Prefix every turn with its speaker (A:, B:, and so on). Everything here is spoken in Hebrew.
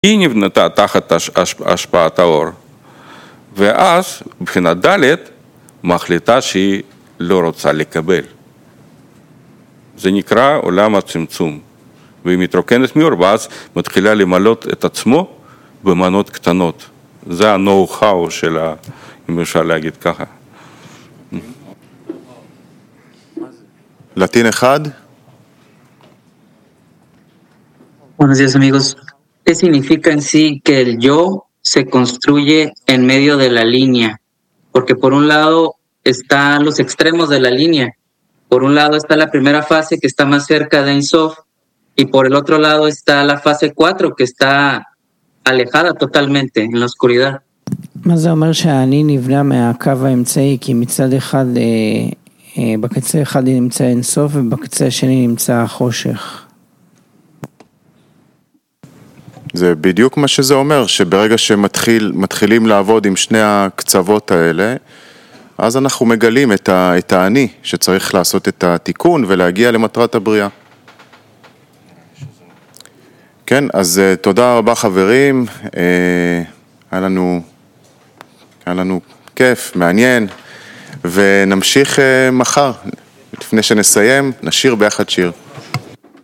A: היא נבנתה תחת השפעת האור, ואז מבחינת ד' מחליטה שהיא לא רוצה לקבל. זה נקרא עולם הצמצום, והיא מתרוקנת מאור, ואז מתחילה למלות את עצמו במנות קטנות. זה ה-know-how שלה, אם אפשר להגיד ככה.
B: לטין אחד.
C: Buenos días, amigos. ¿Qué significa en sí que el yo se construye en medio de la línea? Porque por un lado están los extremos de la línea. Por un lado está la primera fase que está más cerca de Ein Sof, y por el otro lado está la fase 4 que está alejada totalmente en la oscuridad.
D: מה זה אומר שהאני נבנה מהקו האמצעי? כי מצד אחד, בקצה אחד נמצא אין סוף ובקצה השני נמצא החושך.
B: זה בדיוק מה שזה אומר, שברגע שמתחילים לעבוד עם שני הקצוות האלה, אז אנחנו מגלים את האני שצריך לעשות את התיקון ולהגיע למטרת הבריאה. כן, אז תודה רבה חברים, היה לנו כיף, מעניין, ונמשיך מחר. לפני שנסיים, נשיר ביחד שיר.